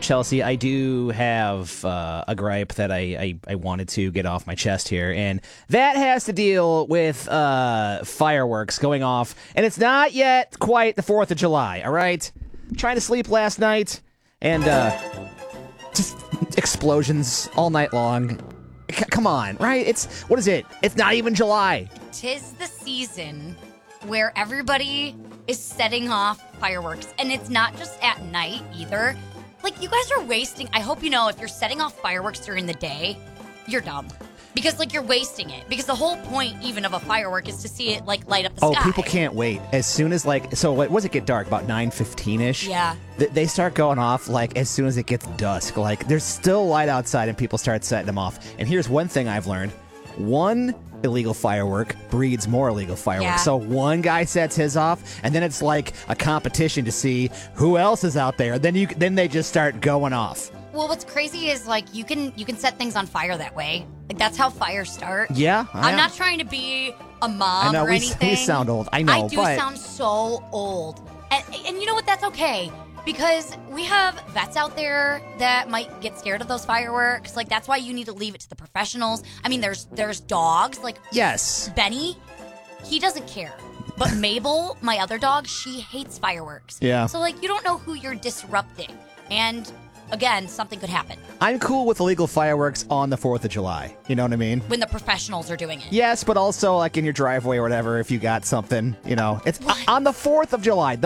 Chelsea, I do have a gripe that I wanted to get off my chest here, and that has to deal with fireworks going off, and it's not yet quite the 4th of July, all right? I'm trying to sleep last night, and just explosions all night long. Come on, right? What is it? It's not even July. 'Tis the season where everybody is setting off fireworks, and it's not just at night either. Like, you guys are wasting. I hope you know, if you're setting off fireworks during the day, you're dumb. Because, like, you're wasting it. Because the whole point, even of a firework, is to see it, like, light up the sky. Oh, people can't wait. As soon as, like, so what does it get dark? About 9:15-ish? Yeah. They start going off, like, as soon as it gets dusk. Like, there's still light outside, and people start setting them off. And here's one thing I've learned. One illegal firework breeds more illegal fireworks. Yeah. So one guy sets his off, and then it's like a competition to see who else is out there. Then they just start going off. Well, what's crazy is, like, you can set things on fire that way. Like, that's how fires start. Yeah. I'm not trying to be a mom or anything. We sound old. I know, I do sound so old. And you know what? That's okay. Because we have vets out there that might get scared of those fireworks. Like, that's why you need to leave it to the professionals. I mean, there's dogs. Like, yes. Benny, he doesn't care. But Mabel, my other dog, she hates fireworks. Yeah. So, like, you don't know who you're disrupting. And, again, something could happen. I'm cool with illegal fireworks on the 4th of July. You know what I mean? When the professionals are doing it. Yes, but also, like, in your driveway or whatever, if you got something, you know. It's on the 4th of July.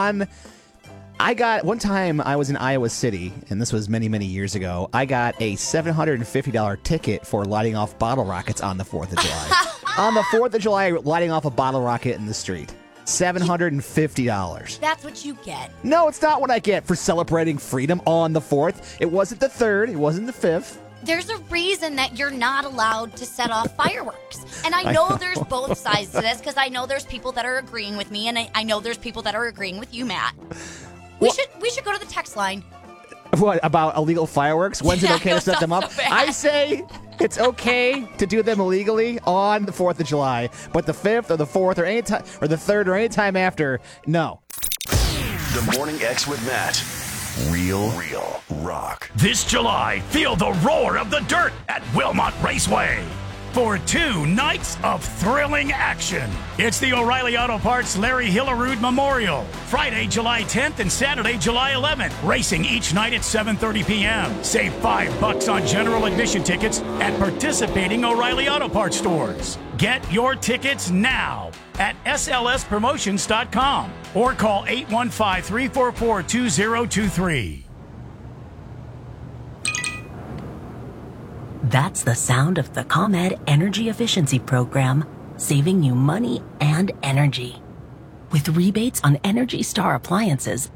One time I was in Iowa City, and this was many, many years ago. I got a $750 ticket for lighting off bottle rockets on the 4th of July. On the 4th of July, lighting off a bottle rocket in the street. $750. That's what you get. No, it's not what I get for celebrating freedom on the 4th. It wasn't the 3rd. It wasn't the 5th. There's a reason that you're not allowed to set off fireworks. And I know there's both sides to this, because I know there's people that are agreeing with me, and I know there's people that are agreeing with you, Matt. We should go to the text line. What, about illegal fireworks? When's it okay to set them up? So I say it's okay to do them illegally on the 4th of July, but the 5th or the 4th or any time, or the 3rd or any time after, no. The Morning X with Matt. Real rock. This July, feel the roar of the dirt at Wilmot Raceway for 2 nights of thrilling action. It's the O'Reilly Auto Parts Larry Hillerud Memorial, Friday, July 10th and Saturday, July 11th. Racing each night at 7:30 p.m. Save $5 on general admission tickets at participating O'Reilly Auto Parts stores. Get your tickets now at slspromotions.com or call 815-344-2023. That's the sound of the ComEd Energy Efficiency Program, saving you money and energy. With rebates on Energy Star appliances,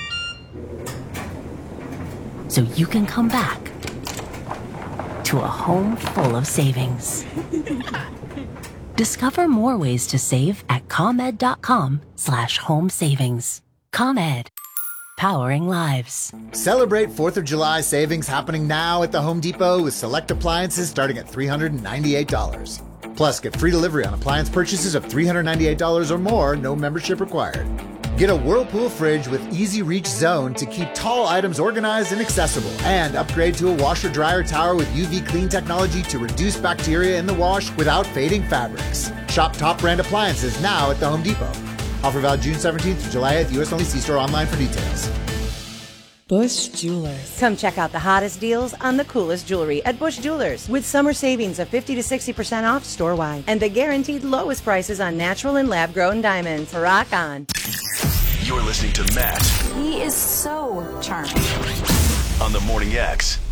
so you can come back to a home full of savings. Discover more ways to save at ComEd.com/home savings. ComEd. Powering lives. Celebrate 4th of July savings happening now at the Home Depot with select appliances starting at $398. Plus, get free delivery on appliance purchases of $398 or more, no membership required. Get a Whirlpool fridge with Easy Reach Zone to keep tall items organized and accessible. And upgrade to a washer-dryer tower with UV Clean technology to reduce bacteria in the wash without fading fabrics. Shop top brand appliances now at the Home Depot. Offer valid June 17th through July 8th. U.S. only. See store online for details. Bush Jewelers. Come check out the hottest deals on the coolest jewelry at Bush Jewelers, with summer savings of 50 to 60% off store-wide and the guaranteed lowest prices on natural and lab-grown diamonds. Rock on. You're listening to Matt He is so charming. on the Morning X.